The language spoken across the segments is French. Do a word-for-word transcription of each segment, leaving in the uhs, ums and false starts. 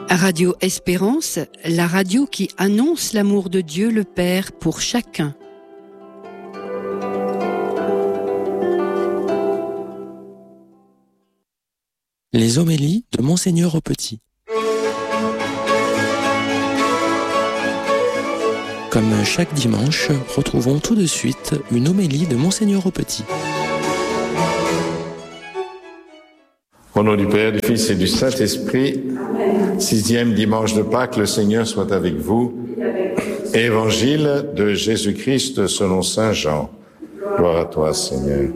Radio Espérance, la radio qui annonce l'amour de Dieu le Père pour chacun. Les homélies de Monseigneur Aupetit. Comme chaque dimanche, retrouvons tout de suite une homélie de Monseigneur Aupetit. Au nom du Père, du Fils et du Saint-Esprit, sixième dimanche de Pâques, le Seigneur soit avec vous. Évangile de Jésus-Christ selon saint Jean. Gloire à toi, Seigneur.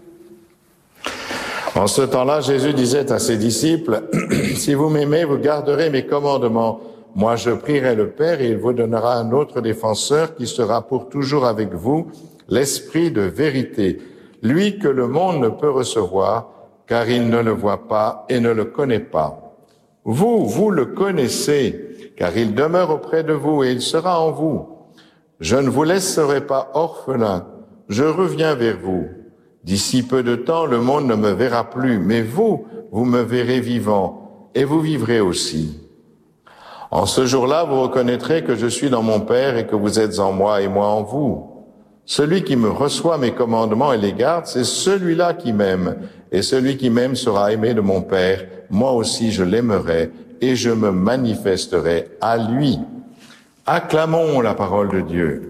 En ce temps-là, Jésus disait à ses disciples, « Si vous m'aimez, vous garderez mes commandements. Moi, je prierai le Père et il vous donnera un autre défenseur qui sera pour toujours avec vous, l'Esprit de vérité, lui que le monde ne peut recevoir, car il ne le voit pas et ne le connaît pas. Vous, vous le connaissez, car il demeure auprès de vous et il sera en vous. Je ne vous laisserai pas orphelin, je reviens vers vous. D'ici peu de temps, le monde ne me verra plus, mais vous, vous me verrez vivant, et vous vivrez aussi. En ce jour-là, vous reconnaîtrez que je suis dans mon Père et que vous êtes en moi et moi en vous. Celui qui me reçoit mes commandements et les garde, c'est celui-là qui m'aime. Et celui qui m'aime sera aimé de mon Père. Moi aussi, je l'aimerai et je me manifesterai à lui. Acclamons la parole de Dieu.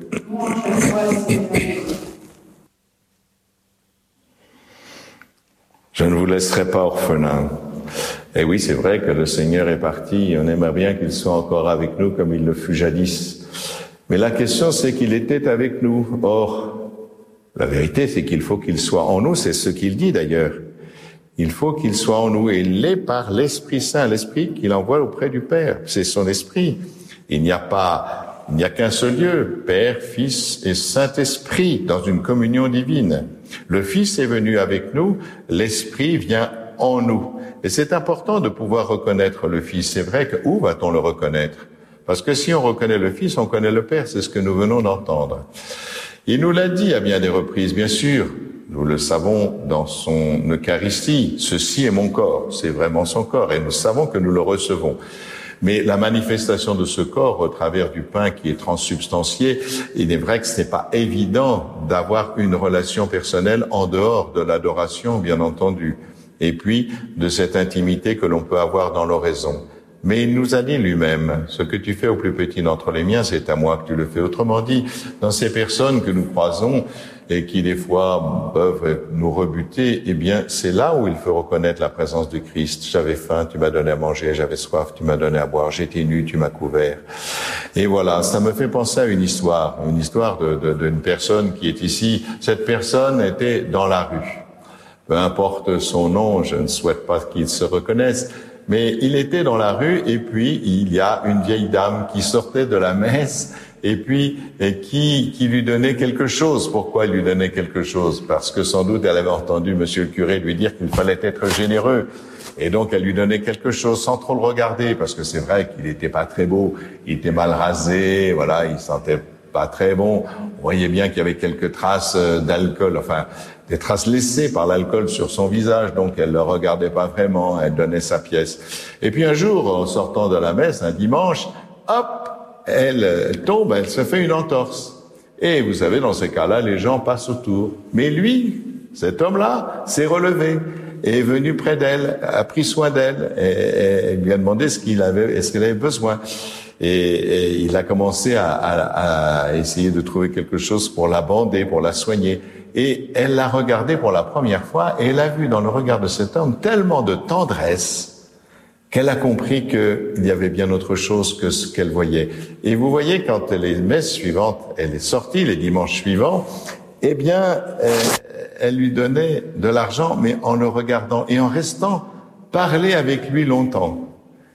Je ne vous laisserai pas orphelin. Et oui, c'est vrai que le Seigneur est parti. On aimerait bien qu'il soit encore avec nous comme il le fut jadis. Mais la question, c'est qu'il était avec nous. Or, la vérité, c'est qu'il faut qu'il soit en nous. C'est ce qu'il dit d'ailleurs. Il faut qu'il soit en nous. Et il l'est par l'Esprit Saint, l'Esprit qu'il envoie auprès du Père. C'est son Esprit. Il n'y a pas, il n'y a qu'un seul Dieu, Père, Fils et Saint-Esprit, dans une communion divine. Le Fils est venu avec nous, l'Esprit vient en nous. Et c'est important de pouvoir reconnaître le Fils. C'est vrai que où va-t-on le reconnaître? Parce que si on reconnaît le Fils, on connaît le Père, c'est ce que nous venons d'entendre. Il nous l'a dit à bien des reprises, bien sûr, nous le savons dans son Eucharistie, ceci est mon corps, c'est vraiment son corps, et nous savons que nous le recevons. Mais la manifestation de ce corps au travers du pain qui est transsubstantié, il est vrai que ce n'est pas évident d'avoir une relation personnelle en dehors de l'adoration, bien entendu, et puis de cette intimité que l'on peut avoir dans l'oraison. Mais il nous a dit lui-même, ce que tu fais au plus petit d'entre les miens, c'est à moi que tu le fais. Autrement dit, dans ces personnes que nous croisons et qui des fois peuvent nous rebuter, eh bien, c'est là où il faut reconnaître la présence de Christ. J'avais faim, tu m'as donné à manger, j'avais soif, tu m'as donné à boire, j'étais nu, tu m'as couvert. Et voilà, ça me fait penser à une histoire, une histoire de, de, d'une personne qui est ici. Cette personne était dans la rue. Peu importe son nom, je ne souhaite pas qu'il se reconnaisse. Mais il était dans la rue et puis il y a une vieille dame qui sortait de la messe et puis et qui qui lui donnait quelque chose. Pourquoi elle lui donnait quelque chose? Parce que sans doute elle avait entendu monsieur le curé lui dire qu'il fallait être généreux. Et donc elle lui donnait quelque chose sans trop le regarder, parce que c'est vrai qu'il était pas très beau, il était mal rasé, voilà, il sentait pas très bon. On voyait bien qu'il y avait quelques traces d'alcool, enfin des traces laissées par l'alcool sur son visage, donc elle le regardait pas vraiment, elle donnait sa pièce. Et puis un jour, en sortant de la messe, un dimanche, hop, elle tombe, elle se fait une entorse. Et vous savez, dans ces cas-là, les gens passent autour. Mais lui, cet homme-là, s'est relevé, est venu près d'elle, a pris soin d'elle, et, et lui a demandé ce qu'il avait, est-ce qu'elle avait besoin. Et, et il a commencé à, à, à essayer de trouver quelque chose pour la bander, pour la soigner. Et elle l'a regardé pour la première fois et elle a vu dans le regard de cet homme tellement de tendresse qu'elle a compris qu'il y avait bien autre chose que ce qu'elle voyait. Et vous voyez, quand les messes suivantes, elle est sortie les dimanches suivants, eh bien, elle, elle lui donnait de l'argent, mais en le regardant et en restant parler avec lui longtemps.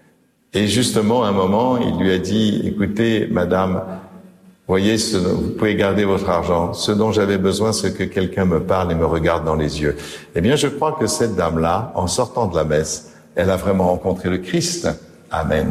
Et justement, à un moment, il lui a dit, écoutez, madame, voyez, ce, vous pouvez garder votre argent. Ce dont j'avais besoin, c'est que quelqu'un me parle et me regarde dans les yeux. Eh bien, je crois que cette dame-là, en sortant de la messe, elle a vraiment rencontré le Christ. Amen.